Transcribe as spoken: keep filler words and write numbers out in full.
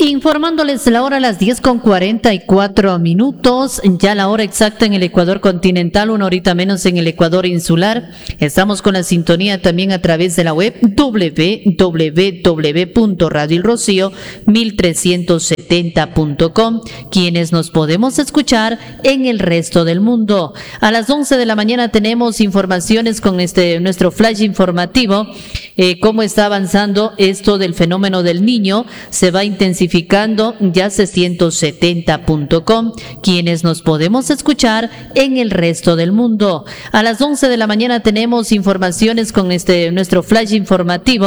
Informándoles la hora a las diez con cuarenta y cuatro minutos, ya la hora exacta en el Ecuador continental, una horita menos en el Ecuador insular. Estamos con la sintonía también a través de la web doble u doble u doble u punto radio el rocío mil trescientos setenta punto com, quienes nos podemos escuchar en el resto del mundo. A las once de la mañana tenemos informaciones con este nuestro flash informativo, eh, cómo está avanzando esto del fenómeno del Niño. Se va intensificando, ya seiscientos setenta punto com, quienes nos podemos escuchar en el resto del mundo. A las once de la mañana tenemos informaciones con este nuestro flash informativo.